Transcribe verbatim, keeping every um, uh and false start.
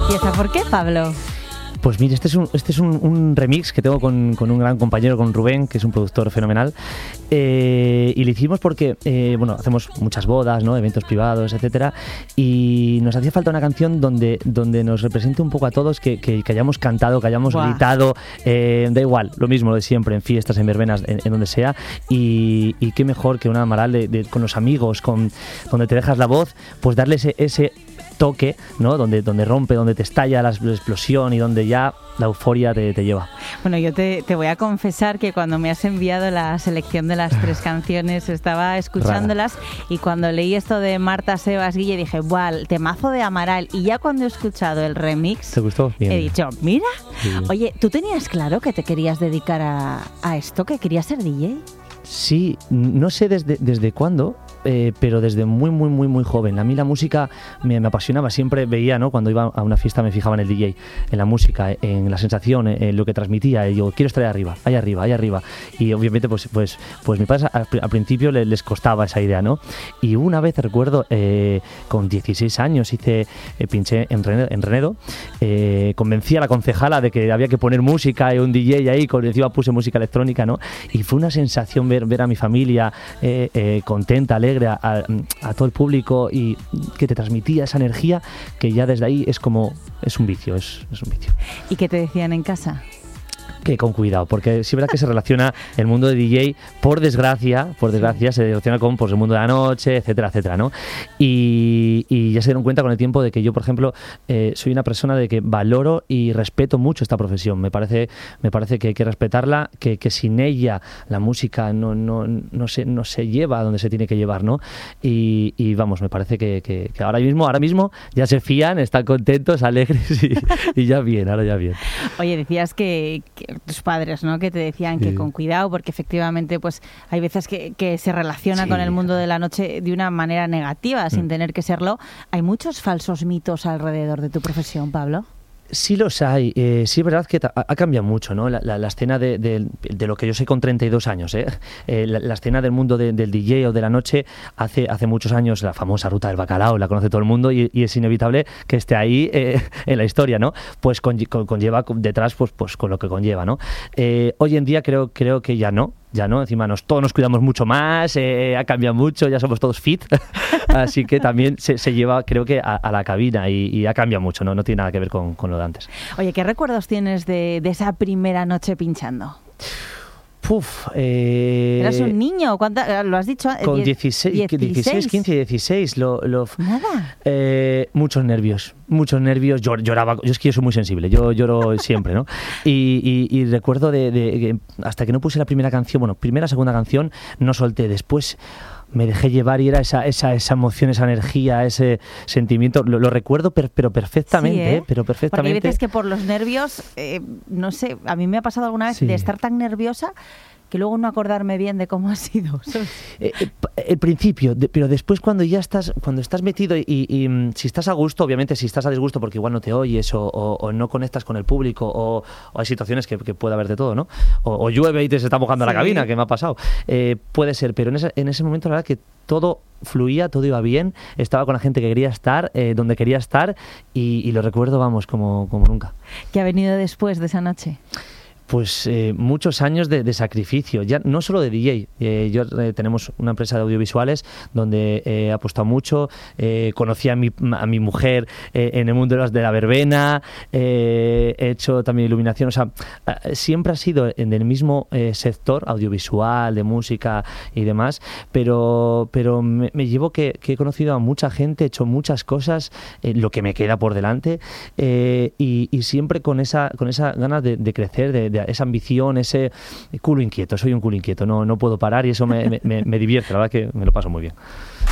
¿Y esa por qué, Pablo? Pues mire, este es un, este es un, un remix que tengo con, con un gran compañero, con Rubén, que es un productor fenomenal. Eh, y lo hicimos porque, eh, bueno, hacemos muchas bodas, ¿no? Eventos privados, etcétera. Y nos hacía falta una canción donde, donde nos represente un poco a todos, que, que, que hayamos cantado, que hayamos Buah. gritado. Eh, da igual, lo mismo, lo de siempre, en fiestas, en verbenas, en, en donde sea. Y, y qué mejor que una Amaral de, de, con los amigos, con, donde te dejas la voz, pues darle ese... ese toque, ¿no? Donde, donde rompe, donde te estalla la explosión y donde ya la euforia te, te lleva. Bueno, yo te, te voy a confesar que cuando me has enviado la selección de las tres canciones estaba escuchándolas Rara. Y cuando leí esto de Marta, Sebas, Guille dije, ¡buah, el temazo de Amaral! Y ya cuando he escuchado el remix ¿te gustó? Bien. He dicho, mira, Bien. Oye, ¿tú tenías claro que te querías dedicar a, a esto, que querías ser D J? Sí, no sé desde, desde cuándo, eh, pero desde muy, muy, muy, muy joven. A mí la música me, me apasionaba. Siempre veía, ¿no? Cuando iba a una fiesta me fijaba en el D J, en la música, en la sensación, en lo que transmitía. Y yo, quiero estar ahí arriba, ahí arriba, ahí arriba. Y obviamente, pues, pues, pues mis padres al, al principio les, les costaba esa idea, ¿no? Y una vez, recuerdo, eh, con dieciséis años, hice, eh, pinché en Renedo, en Renedo eh, convencí a la concejala de que había que poner música y un D J ahí, con encima puse música electrónica, ¿no? Y fue una sensación ver, ver a mi familia eh, eh, contenta, alegre, A, a, a todo el público y que te transmitía esa energía que ya desde ahí es como, es un vicio, es, es un vicio. ¿Y qué te decían en casa? Que con cuidado, porque sí es verdad que se relaciona el mundo de D J, por desgracia, por desgracia se relaciona con pues, el mundo de la noche, etcétera, etcétera, ¿no? Y, y ya se dieron cuenta con el tiempo de que yo, por ejemplo, eh, soy una persona de que valoro y respeto mucho esta profesión. Me parece, me parece que hay que respetarla, que, que sin ella la música no, no, no, se, no se lleva a donde se tiene que llevar, ¿no? Y, y vamos, me parece que, que, que ahora mismo, ahora mismo ya se fían, están contentos, alegres y, y ya bien, ahora ya bien. Oye, decías que, que tus padres, ¿no? Que te decían que sí. Con cuidado, porque efectivamente pues hay veces que, que se relaciona sí. con el mundo de la noche de una manera negativa, mm. sin tener que serlo. ¿Hay muchos falsos mitos alrededor de tu profesión, Pablo? Sí los hay, eh, sí es verdad que ha, ha cambiado mucho, ¿no? La, la, la escena de, de, de lo que yo sé con treinta y dos años, ¿eh? Eh, la, la escena del mundo de, del D J o de la noche hace, hace muchos años, la famosa ruta del bacalao, la conoce todo el mundo y, y es inevitable que esté ahí eh, en la historia, ¿no? Pues con, con, conlleva detrás pues, pues con lo que conlleva, ¿no? Eh, hoy en día creo, creo que ya no. Ya no, encima nos, todos nos cuidamos mucho más, eh, ha cambiado mucho, ya somos todos fit, así que también se, se lleva, creo que, a, a la cabina y, y ha cambiado mucho, no, no tiene nada que ver con, con lo de antes. Oye, ¿qué recuerdos tienes de, de esa primera noche pinchando? Uf, eh, ¿Eras un niño? ¿Cuánta, ¿Lo has dicho? Con dieciséis, dieciséis, quince, dieciséis. Lo, lo, Nada. Eh, muchos nervios, muchos nervios. Llor, lloraba. Yo es que yo soy muy sensible, yo lloro siempre, ¿no? Y, y, y recuerdo de, de, de hasta que no puse la primera canción, bueno, primera, segunda canción, no solté. Después me dejé llevar y era esa, esa, esa emoción, esa energía, ese sentimiento. Lo, lo recuerdo, per, pero perfectamente, sí, ¿eh? ¿eh? Pero perfectamente. Porque hay veces que por los nervios, eh, no sé, a mí me ha pasado alguna vez sí. de estar tan nerviosa que luego no acordarme bien de cómo ha sido. Eh, eh, el principio, de, pero después cuando ya estás, cuando estás metido y, y, y si estás a gusto, obviamente si estás a disgusto porque igual no te oyes o, o, o no conectas con el público o, o hay situaciones que, que puede haber de todo, ¿no? O, o llueve y te se está mojando sí. la cabina, que me ha pasado. Eh, puede ser, pero en ese, en ese momento la verdad que todo fluía, todo iba bien, estaba con la gente que quería estar, eh, donde quería estar y, y lo recuerdo, vamos, como, como nunca. ¿Qué ha venido después de esa noche? Pues eh, muchos años de, de sacrificio, ya no solo de D J. Eh, yo eh, tenemos una empresa de audiovisuales donde he apostado mucho, eh, conocí a mi, a mi mujer eh, en el mundo de, las, de la verbena, eh, he hecho también iluminación, o sea, siempre ha sido en el mismo eh, sector audiovisual, de música y demás, pero, pero me, me llevo que, que he conocido a mucha gente, he hecho muchas cosas, eh, lo que me queda por delante, eh, y, y siempre con esa, con esa ganas de, de crecer, de esa ambición, ese culo inquieto. Soy un culo inquieto, no, no puedo parar y eso me, me, me divierte, la verdad que me lo paso muy bien.